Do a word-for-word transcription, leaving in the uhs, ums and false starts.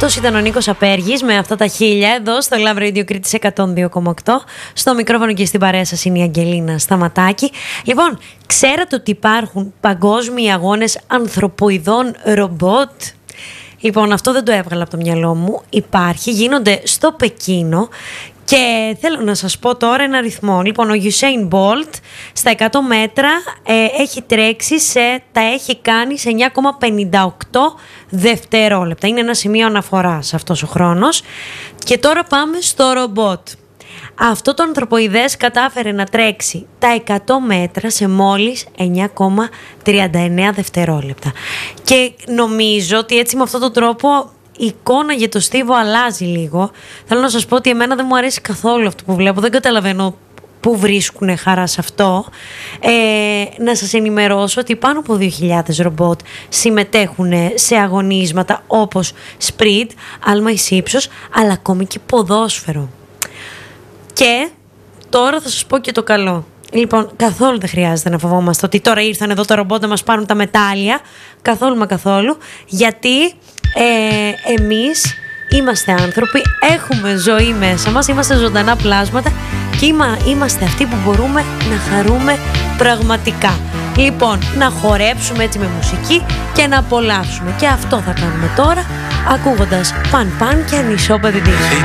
Αυτός ήταν ο Νίκος Απέργης με αυτά τα χίλια εδώ στο Love Radio Κρήτης εκατόν δύο κόμμα οκτώ. Στο μικρόφωνο και στην παρέα σας είναι η Αγγελίνα Σταματάκη. Λοιπόν, ξέρατε ότι υπάρχουν παγκόσμιοι αγώνες ανθρωποειδών ρομπότ? Λοιπόν, αυτό δεν το έβγαλα από το μυαλό μου. Υπάρχει, γίνονται στο Πεκίνο. Και θέλω να σας πω τώρα ένα αριθμό. Λοιπόν, ο Usain Bolt στα εκατό μέτρα ε, έχει τρέξει σε, τα έχει κάνει σε εννιά κόμμα πενήντα οκτώ δευτερόλεπτα. Είναι ένα σημείο αναφοράς αυτός ο χρόνος. Και τώρα πάμε στο ρομπότ. Αυτό το ανθρωποειδές κατάφερε να τρέξει τα εκατό μέτρα σε μόλις εννιά κόμμα τριάντα εννέα δευτερόλεπτα. Και νομίζω ότι έτσι με αυτόν τον τρόπο η εικόνα για το Στίβο αλλάζει λίγο. Θέλω να σας πω ότι εμένα δεν μου αρέσει καθόλου αυτό που βλέπω. Δεν καταλαβαίνω πού βρίσκουν χαρά σε αυτό. Ε, να σας ενημερώσω ότι πάνω από δύο χιλιάδες ρομπότ συμμετέχουν σε αγωνίσματα όπως σπριντ, άλμα εις ύψος, αλλά ακόμη και ποδόσφαιρο. Και τώρα θα σας πω και το καλό. Λοιπόν, καθόλου δεν χρειάζεται να φοβόμαστε ότι τώρα ήρθαν εδώ τα ρομπότ να μας πάρουν τα μετάλλια. Καθόλου μα καθόλου. Γιατί ε, εμείς είμαστε άνθρωποι, έχουμε ζωή μέσα μας, είμαστε ζωντανά πλάσματα και είμαστε αυτοί που μπορούμε να χαρούμε πραγματικά. Λοιπόν, να χορέψουμε έτσι με μουσική και να απολαύσουμε. Και αυτό θα κάνουμε τώρα, ακούγοντας Παν Παν και Ανισό Παιδί.